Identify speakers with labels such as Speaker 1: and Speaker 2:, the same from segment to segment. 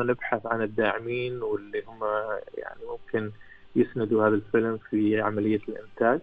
Speaker 1: نبحث عن الداعمين واللي هم يعني ممكن يسندوا هذا الفيلم في عملية الإنتاج.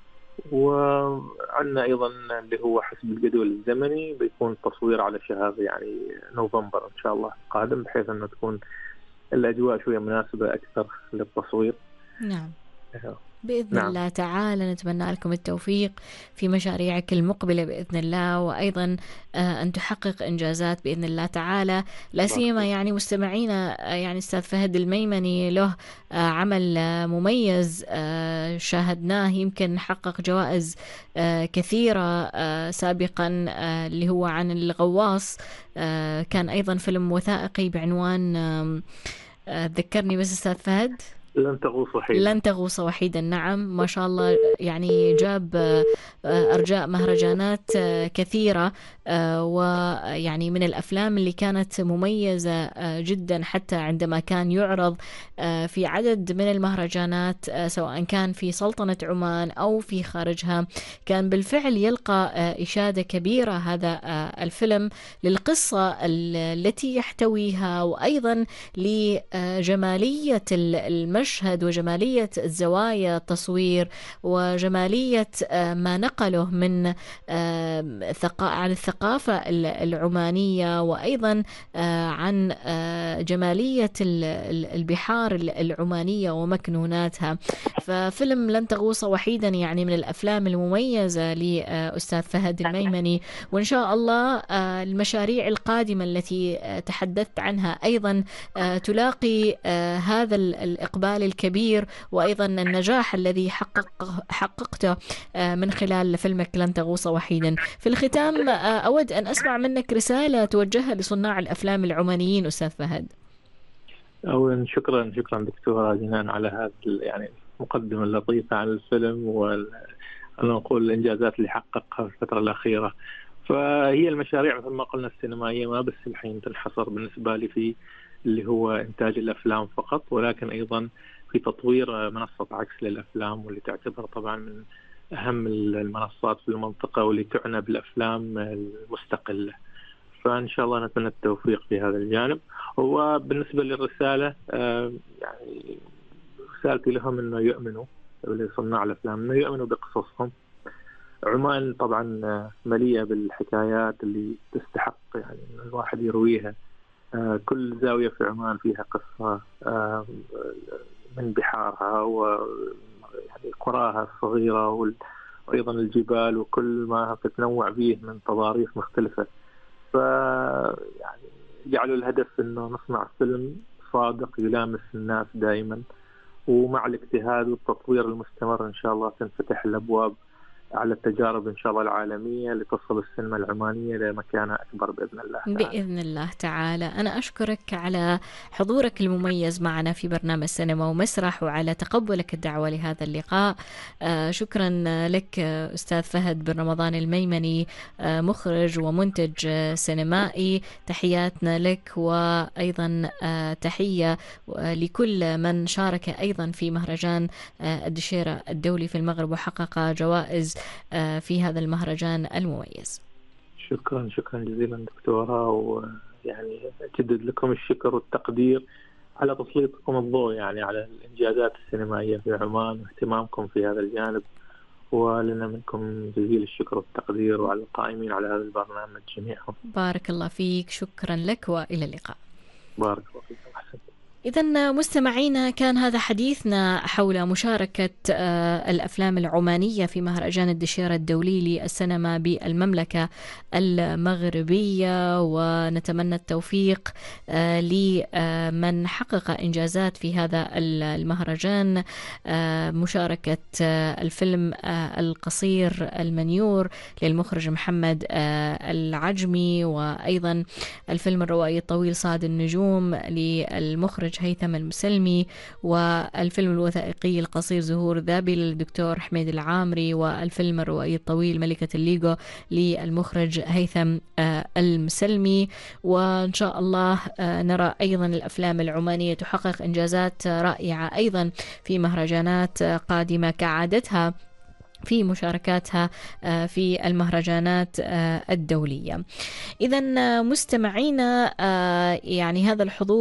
Speaker 1: وعندنا أيضا اللي هو حسب الجدول الزمني بيكون تصوير على شهر يعني نوفمبر إن شاء الله القادم، بحيث أنه تكون الأجواء شوية مناسبة أكثر للتصوير.
Speaker 2: نعم بإذن
Speaker 1: نعم.
Speaker 2: الله تعالى نتمنى لكم التوفيق في مشاريعك المقبلة بإذن الله، وأيضا أن تحقق إنجازات بإذن الله تعالى، لا سيما يعني مستمعينا يعني أستاذ فهد الميمني له عمل مميز شاهدناه، يمكن حقق جوائز كثيرة سابقا، اللي هو عن الغواص، كان أيضا فيلم وثائقي بعنوان ذكرني بس أستاذ فهد.
Speaker 1: لن تغوص وحيدا.
Speaker 2: لن تغوص وحيدا، نعم ما شاء الله، يعني جاب أرجاء مهرجانات كثيرة، ويعني من الأفلام اللي كانت مميزة جدا، حتى عندما كان يعرض في عدد من المهرجانات سواء كان في سلطنة عمان أو في خارجها، كان بالفعل يلقى إشادة كبيرة هذا الفيلم للقصة التي يحتويها، وأيضا لجمالية المشهد وجمالية الزوايا التصوير وجمالية ما نقله من عن الثقافة العمانية، وأيضا عن جمالية البحار العمانية ومكنوناتها. ففيلم لن تغوص وحيدا يعني من الأفلام المميزة لأستاذ فهد الميمني، وإن شاء الله المشاريع القادمة التي تحدثت عنها أيضا تلاقي هذا الإقبال الكبير، وأيضا النجاح الذي حققته من خلال فيلمك لن تغوص وحيدا. في الختام أود أن أسمع منك رسالة توجهها لصناع الأفلام العمانيين أستاذ فهد.
Speaker 1: أولا شكرا دكتورة جنان على هذا يعني المقدمة اللطيفة عن الفيلم، ونقول الإنجازات اللي حققها في الفترة الأخيرة. فهي المشاريع مثل ما قلنا السينمائية ما بس الحين تنحصر بالنسبة لي في اللي هو إنتاج الأفلام فقط، ولكن أيضا في تطوير منصة عكس للأفلام، واللي تعتبر طبعا من أهم المنصات في المنطقة واللي تعنى بالأفلام المستقلة. فإن شاء الله نتمنى التوفيق في هذا الجانب. وبالنسبة للرسالة يعني رسالتي لهم إنه يؤمنوا لصناع الأفلام، إنه يؤمنوا بقصصهم. عمان طبعا مليئة بالحكايات اللي تستحق يعني الواحد يرويها. كل زاوية في عمان فيها قصة، من بحارها ويعني قراها الصغيرة وأيضا الجبال وكل ما تتنوع فيه من تضاريس مختلفة. يعني جعلوا الهدف إنه نصنع فيلم صادق يلامس الناس دائما، ومع الاجتهاد والتطوير المستمر إن شاء الله تنفتح الأبواب على التجارب إن شاء الله العالمية لتصل السينما العمانية لمكانة أكبر بإذن الله تعالى.
Speaker 2: بإذن الله تعالى. أنا أشكرك على حضورك المميز معنا في برنامج سينما ومسرح، وعلى تقبلك الدعوة لهذا اللقاء. شكرا لك أستاذ فهد بن رمضان الميمني، مخرج ومنتج سينمائي. تحياتنا لك، وأيضا تحية لكل من شارك أيضا في مهرجان الدشيرة الدولي في المغرب وحقق جوائز في هذا المهرجان المميز.
Speaker 1: شكرا جزيلا دكتورة، ويعني أجدد لكم الشكر والتقدير على تسليطكم الضوء يعني على الإنجازات السينمائية في عمان واهتمامكم في هذا الجانب، ولنا منكم جزيل الشكر والتقدير، وعلى القائمين على هذا البرنامج جميعهم.
Speaker 2: بارك الله فيك، شكرا لك، وإلى اللقاء.
Speaker 1: بارك الله فيك. أحسن.
Speaker 2: إذن مستمعينا، كان هذا حديثنا حول مشاركة الأفلام العمانية في مهرجان الدشيرة الدولي للسينما بالمملكة المغربية، ونتمنى التوفيق لمن حقق إنجازات في هذا المهرجان. مشاركة الفيلم القصير المنيور للمخرج محمد العجمي، وأيضا الفيلم الروائي الطويل صاد النجوم للمخرج هيثم المسلمي، والفيلم الوثائقي القصير زهور ذابي للدكتور حميد العامري، والفيلم الروائي الطويل ملكة الليغو للمخرج هيثم المسلمي. وإن شاء الله نرى أيضا الأفلام العمانية تحقق إنجازات رائعة أيضا في مهرجانات قادمة كعادتها في مشاركاتها في المهرجانات الدولية. إذن مستمعينا، يعني هذا الحضور